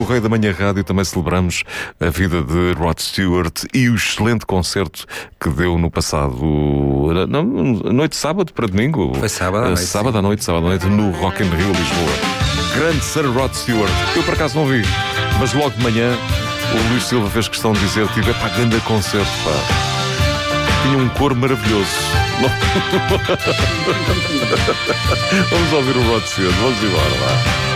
O Rei da Manhã Rádio também celebramos a vida de Rod Stewart e o excelente concerto que deu no passado noite de sábado para domingo. Foi sábado à noite. Sábado à noite no Rock in Rio, Lisboa. Grande Sir Rod Stewart. Eu por acaso não vi, mas logo de manhã o Luís Silva fez questão de dizer: tive para grande concerto, pá. Tinha um cor maravilhoso. Vamos ouvir o Rod Stewart, vamos embora lá.